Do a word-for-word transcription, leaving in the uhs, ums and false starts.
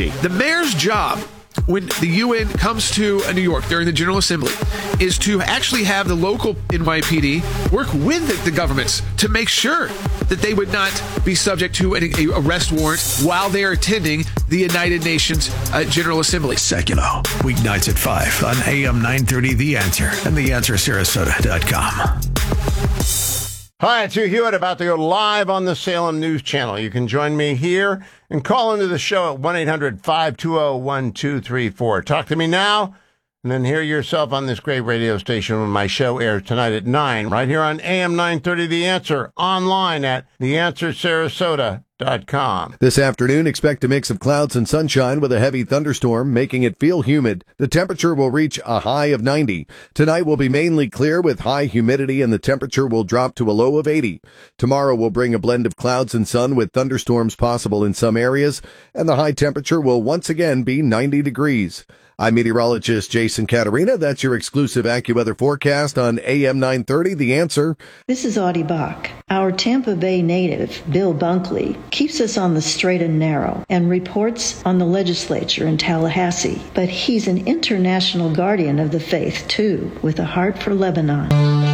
The mayor's job when the U N comes to New York during the General Assembly is to actually have the local N Y P D work with the governments to make sure that they would not be subject to an arrest warrant while they are attending the United Nations uh, General Assembly. Seculo, weeknights at five on A M nine thirty The Answer and the answer sarasota dot com. Hi, it's Hugh Hewitt, about to go live on the Salem News Channel. You can join me here and call into the show at one eight hundred five two zero one two three four. Talk to me now, and then hear yourself on this great radio station when my show airs tonight at nine, right here on A M nine thirty The Answer, online at the answer sarasota dot com. This afternoon, expect a mix of clouds and sunshine with a heavy thunderstorm, making it feel humid. The temperature will reach a high of ninety. Tonight will be mainly clear with high humidity, and the temperature will drop to a low of eighty. Tomorrow will bring a blend of clouds and sun with thunderstorms possible in some areas, and the high temperature will once again be ninety degrees. I'm meteorologist Jason Caterina. That's your exclusive AccuWeather forecast on A M nine thirty, The Answer. This is Audie Bach. Our Tampa Bay native, Bill Bunkley, keeps us on the straight and narrow and reports on the legislature in Tallahassee. But he's an international guardian of the faith, too, with a heart for Lebanon.